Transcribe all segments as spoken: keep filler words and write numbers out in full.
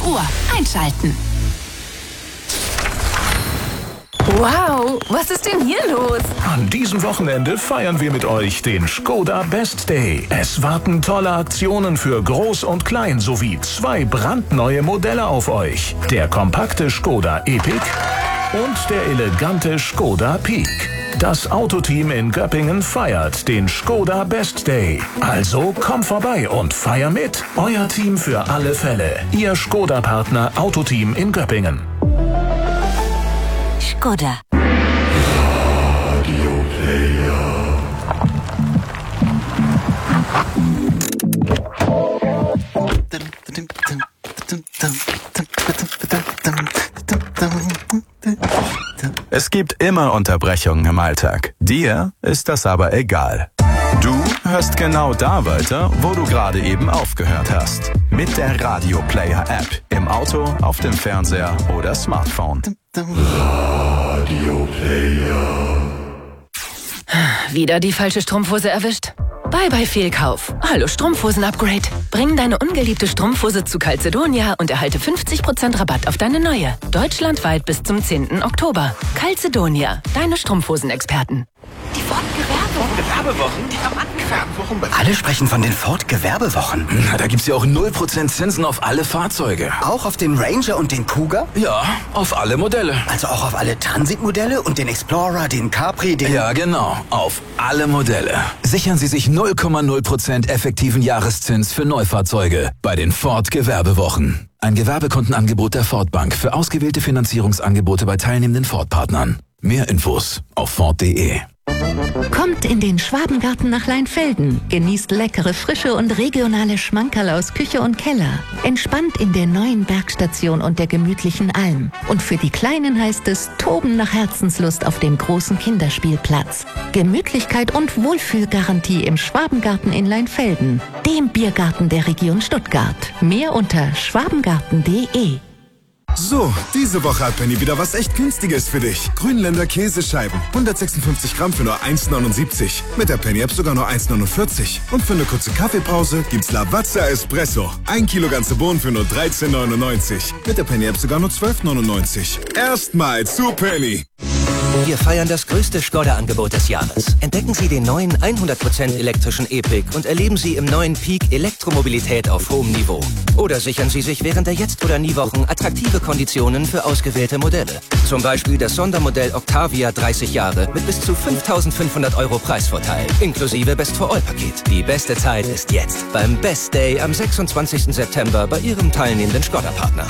Uhr einschalten. Wow, was ist denn hier los? An diesem Wochenende feiern wir mit euch den Skoda Best Day. Es warten tolle Aktionen für Groß und Klein sowie zwei brandneue Modelle auf euch. Der kompakte Skoda Epic und der elegante Skoda Peak. Das Autoteam in Göppingen feiert den Skoda Best Day. Also komm vorbei und feier mit. Euer Team für alle Fälle. Ihr Skoda-Partner Autoteam in Göppingen. Skoda. Radio Player. Es gibt immer Unterbrechungen im Alltag. Dir ist das aber egal. Du hörst genau da weiter, wo du gerade eben aufgehört hast. Mit der Radio Player App. Im Auto, auf dem Fernseher oder Smartphone. Radio Player. Wieder die falsche Strumpfhose erwischt? Bye bye Fehlkauf. Hallo Strumpfhosen-Upgrade. Bring deine ungeliebte Strumpfhose zu Calzedonia und erhalte fünfzig Prozent Rabatt auf deine neue. Deutschlandweit bis zum zehnten Oktober. Calzedonia, deine Strumpfhosenexperten. Die Ford-Gewerbewochen. Gewerbewochen? Die haben Gewerbewochen. Alle sprechen von den Ford-Gewerbewochen. Na, da gibt's ja auch null Prozent Zinsen auf alle Fahrzeuge. Auch auf den Ranger und den Kuga? Ja, auf alle Modelle. Also auch auf alle Transit-Modelle und den Explorer, den Capri, den... Ja, genau. Auf alle Modelle. Sichern Sie sich null Komma null Prozent effektiven Jahreszins für Neufahrzeuge bei den Ford-Gewerbewochen. Ein Gewerbekundenangebot der Ford Bank für ausgewählte Finanzierungsangebote bei teilnehmenden Ford-Partnern. Mehr Infos auf Ford punkt de. Kommt in den Schwabengarten nach Leinfelden, genießt leckere Frische und regionale Schmankerl aus Küche und Keller. Entspannt in der neuen Bergstation und der gemütlichen Alm. Und für die Kleinen heißt es Toben nach Herzenslust auf dem großen Kinderspielplatz. Gemütlichkeit und Wohlfühlgarantie im Schwabengarten in Leinfelden, dem Biergarten der Region Stuttgart. Mehr unter schwabengarten punkt de. So, diese Woche hat Penny wieder was echt Günstiges für dich. Grünländer Käsescheiben. hundertsechsundfünfzig Gramm für nur eins neunundsiebzig. Mit der Penny-App sogar nur eins neunundvierzig. Und für eine kurze Kaffeepause gibt's Lavazza Espresso. Ein Kilo ganze Bohnen für nur dreizehn neunundneunzig. Mit der Penny-App sogar nur zwölf neunundneunzig. Erstmal zu Penny. Wir feiern das größte Skoda-Angebot des Jahres. Entdecken Sie den neuen hundert Prozent elektrischen Epic und erleben Sie im neuen Peak Elektromobilität auf hohem Niveau. Oder sichern Sie sich während der Jetzt- oder Nie-Wochen attraktive Konditionen für ausgewählte Modelle. Zum Beispiel das Sondermodell Octavia dreißig Jahre mit bis zu fünftausendfünfhundert Euro Preisvorteil, inklusive Best-for-All-Paket. Die beste Zeit ist jetzt beim Best Day am sechsundzwanzigsten September bei Ihrem teilnehmenden Skoda-Partner.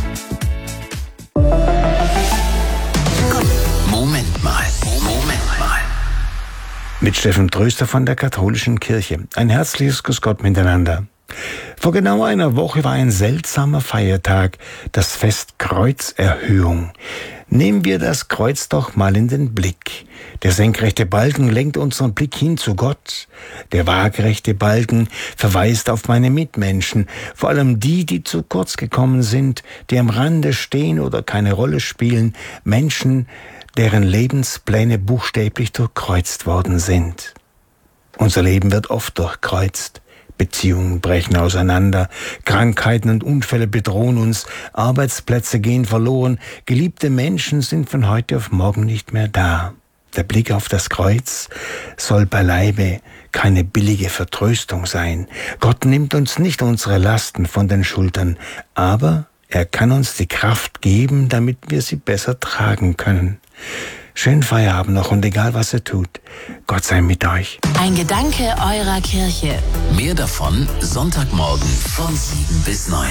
Moment mal, Moment mal. Mit Steffen Tröster von der Katholischen Kirche. Ein herzliches Grüß Gott miteinander. Vor genau einer Woche war ein seltsamer Feiertag, das Fest Kreuzerhöhung. Nehmen wir das Kreuz doch mal in den Blick. Der senkrechte Balken lenkt unseren Blick hin zu Gott. Der waagerechte Balken verweist auf meine Mitmenschen, vor allem die, die zu kurz gekommen sind, die am Rande stehen oder keine Rolle spielen, Menschen, deren Lebenspläne buchstäblich durchkreuzt worden sind. Unser Leben wird oft durchkreuzt. Beziehungen brechen auseinander, Krankheiten und Unfälle bedrohen uns, Arbeitsplätze gehen verloren, geliebte Menschen sind von heute auf morgen nicht mehr da. Der Blick auf das Kreuz soll beileibe keine billige Vertröstung sein. Gott nimmt uns nicht unsere Lasten von den Schultern, aber er kann uns die Kraft geben, damit wir sie besser tragen können. Schönen Feierabend noch und egal was ihr tut, Gott sei mit euch. Ein Gedanke eurer Kirche. Mehr davon Sonntagmorgen von sieben bis neun.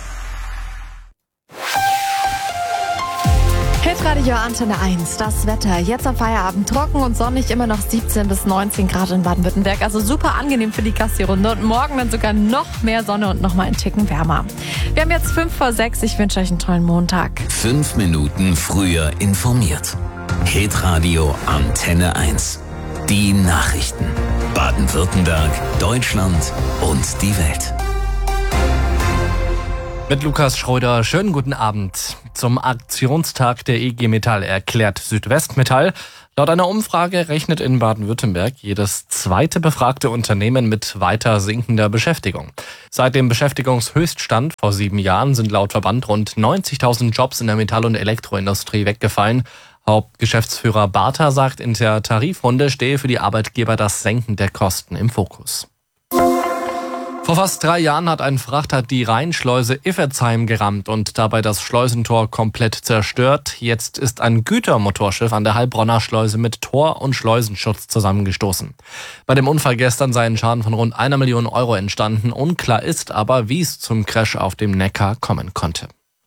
Hitradio Antenne eins, das Wetter. Jetzt am Feierabend trocken und sonnig, immer noch siebzehn bis neunzehn Grad in Baden-Württemberg. Also super angenehm für die Kassierrunde. Und morgen dann sogar noch mehr Sonne und noch mal einen Ticken wärmer. Wir haben jetzt fünf vor sechs. Ich wünsche euch einen tollen Montag. Fünf Minuten früher informiert. Hitradio Antenne eins. Die Nachrichten. Baden-Württemberg, Deutschland und die Welt. Mit Lukas Schröder, schönen guten Abend. Zum Aktionstag der I G Metall erklärt Südwestmetall: Laut einer Umfrage rechnet in Baden-Württemberg jedes zweite befragte Unternehmen mit weiter sinkender Beschäftigung. Seit dem Beschäftigungshöchststand vor sieben Jahren sind laut Verband rund neunzigtausend Jobs in der Metall- und Elektroindustrie weggefallen. Hauptgeschäftsführer Bartha sagt, in der Tarifrunde stehe für die Arbeitgeber das Senken der Kosten im Fokus. Vor fast drei Jahren hat ein Frachter die Rheinschleuse Iffezheim gerammt und dabei das Schleusentor komplett zerstört. Jetzt ist ein Gütermotorschiff an der Heilbronner Schleuse mit Tor- und Schleusenschutz zusammengestoßen. Bei dem Unfall gestern sei ein Schaden von rund einer Million Euro entstanden. Unklar ist aber, wie es zum Crash auf dem Neckar kommen konnte.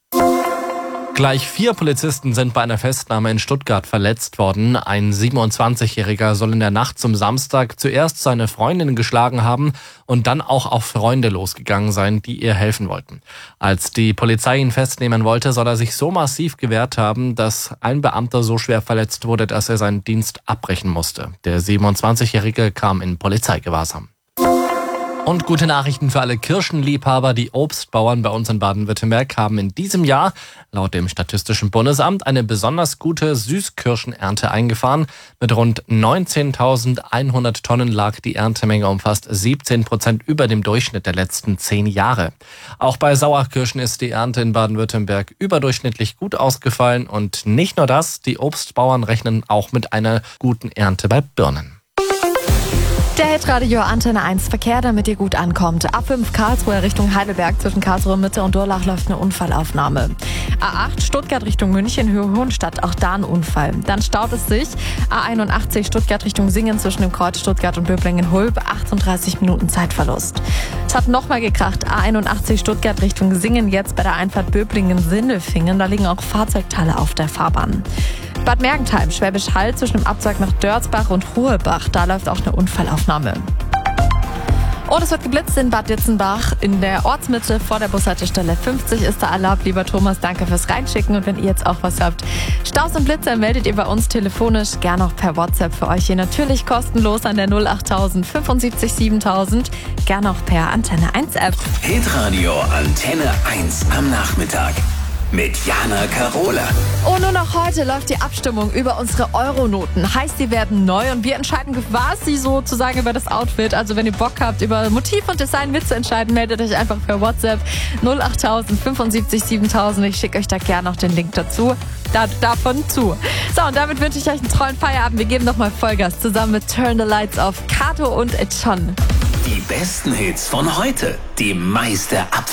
Gleich vier Polizisten sind bei einer Festnahme in Stuttgart verletzt worden. Ein siebenundzwanzigjähriger soll in der Nacht zum Samstag zuerst seine Freundin geschlagen haben und dann auch auf Freunde losgegangen sein, die ihr helfen wollten. Als die Polizei ihn festnehmen wollte, soll er sich so massiv gewehrt haben, dass ein Beamter so schwer verletzt wurde, dass er seinen Dienst abbrechen musste. Der siebenundzwanzigjährige kam in Polizeigewahrsam. Und gute Nachrichten für alle Kirschenliebhaber. Die Obstbauern bei uns in Baden-Württemberg haben in diesem Jahr laut dem Statistischen Bundesamt eine besonders gute Süßkirschenernte eingefahren. Mit rund neunzehntausendeinhundert Tonnen lag die Erntemenge um fast siebzehn Prozent über dem Durchschnitt der letzten zehn Jahre. Auch bei Sauerkirschen ist die Ernte in Baden-Württemberg überdurchschnittlich gut ausgefallen. Und nicht nur das, die Obstbauern rechnen auch mit einer guten Ernte bei Birnen. Der Hitradio Antenne eins Verkehr, damit ihr gut ankommt. A fünf Karlsruhe Richtung Heidelberg, zwischen Karlsruhe Mitte und Durlach läuft eine Unfallaufnahme. A acht Stuttgart Richtung München, Höhe Hohenstadt, auch da ein Unfall. Dann staut es sich. A einundachtzig Stuttgart Richtung Singen, zwischen dem Kreuz Stuttgart und Böblingen-Hulb, achtunddreißig Minuten Zeitverlust. Es hat nochmal gekracht. A einundachtzig Stuttgart Richtung Singen, jetzt bei der Einfahrt Böblingen-Sindelfingen. Da liegen auch Fahrzeugteile auf der Fahrbahn. Bad Mergentheim, Schwäbisch Hall, zwischen dem Abzweig nach Dörzbach und Ruhebach, da läuft auch eine Unfallaufnahme. Und es wird geblitzt in Bad Ditzenbach in der Ortsmitte vor der Bushaltestelle fünfzig ist da erlaubt. Lieber Thomas, danke fürs Reinschicken. Und wenn ihr jetzt auch was habt, Staus und Blitzer, meldet ihr bei uns telefonisch, gerne auch per WhatsApp für euch hier natürlich kostenlos an der null achttausend fünfundsiebzig siebentausend, gerne auch per Antenne eins App. Hitradio Antenne eins am Nachmittag. Mit Jana Karola. Und nur noch heute läuft die Abstimmung über unsere Euronoten. Heißt, sie werden neu und wir entscheiden quasi sozusagen über das Outfit. Also wenn ihr Bock habt, über Motiv und Design mitzuentscheiden, meldet euch einfach per WhatsApp null achttausend fünfundsiebzig siebentausend. Ich schicke euch da gerne noch den Link dazu. Da, davon zu. So, und damit wünsche ich euch einen tollen Feierabend. Wir geben nochmal Vollgas zusammen mit Turn the Lights Off, Kato und John. Die besten Hits von heute. Die meiste Abwechslung.